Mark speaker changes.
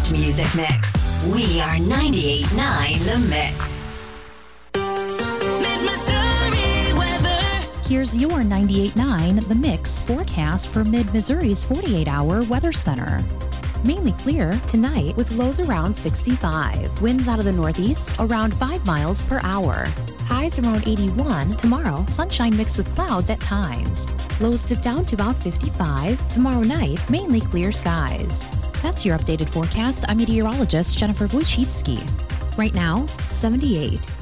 Speaker 1: best music mix. We are 98.9 The Mix.
Speaker 2: Mid-Missouri weather.
Speaker 3: Here's your 98.9 The Mix forecast for Mid-Missouri's 48-hour weather center. Mainly clear tonight with lows around 65. Winds out of the northeast around 5 miles per hour. Highs around 81 tomorrow. Sunshine mixed with clouds at times. Lows dip down to about 55. Tomorrow night, mainly clear skies. That's your updated forecast. I'm meteorologist Jennifer Wojcicki. Right now, 78.